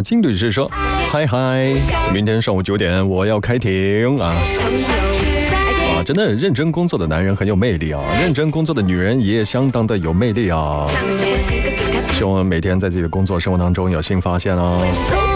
金律师说：“嗨嗨，明天上午9点我要开庭啊！”真的认真工作的男人很有魅力啊，认真工作的女人也相当的有魅力啊。希望每天在自己的工作生活当中有新发现哦。